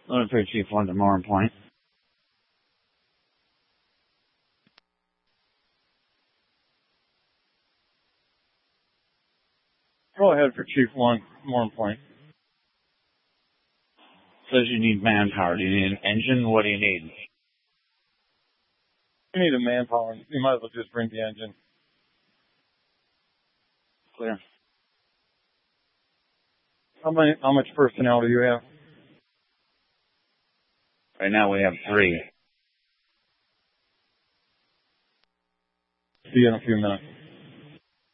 Military Chief 1 to Morin Point. Go ahead for Chief 1, Morin Point. Says you need manpower. Do you need an engine? What do you need? You need a manpower. You might as well just bring the engine. Clear. How much personnel do you have? Right now we have 3. See you in a few minutes.